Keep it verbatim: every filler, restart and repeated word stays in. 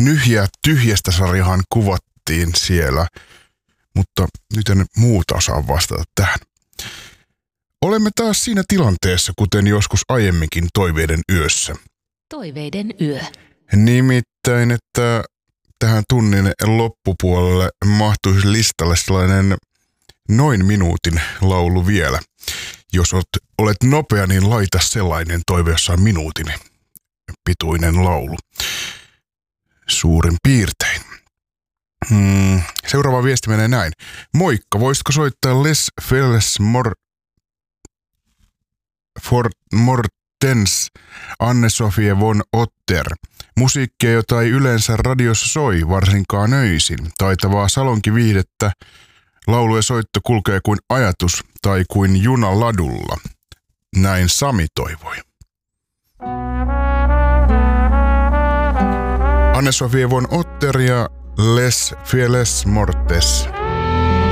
Nyhjää tyhjästä -sarjahan kuvattiin siellä, mutta nyt en muuta osaa vastata tähän. Olemme taas siinä tilanteessa, kuten joskus aiemminkin Toiveiden yössä. Toiveiden yö. Nimittäin, että tähän tunnin loppupuolelle mahtuisi listalle sellainen noin minuutin laulu vielä. Jos olet, olet nopea, niin laita sellainen toive, jossa on minuutin pituinen laulu. Suurin piirtein. Hmm, seuraava viesti menee näin. Moikka, voisitko soittaa Les Felles Mor... For Mortens Anne-Sofie von Otter. Musiikkia, jota ei yleensä radiossa soi, varsinkaan öisin. Taitavaa salonkiviihdettä. Laulu ja soitto kulkee kuin ajatus tai kuin juna ladulla. Näin Sami toivoi. Anne-Sofie von Otter ja Les Fieles Mortes.